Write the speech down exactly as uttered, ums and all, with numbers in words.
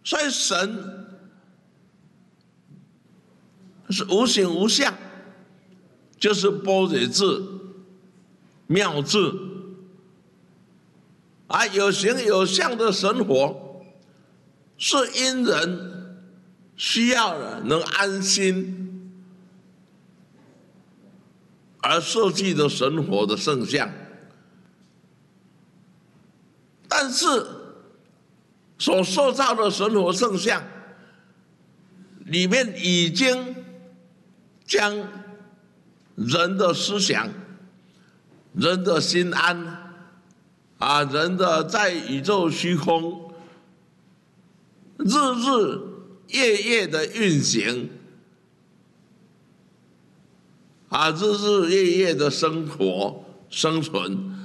所以神是无形无相，就是般若智、妙智。而有形有相的神活，是因人需要的能安心而设计的神活的圣像。但是所塑造的神活圣像里面已经将人的思想、人的心安啊，人的在宇宙虚空日日夜夜的运行啊，日日夜夜的生活生存，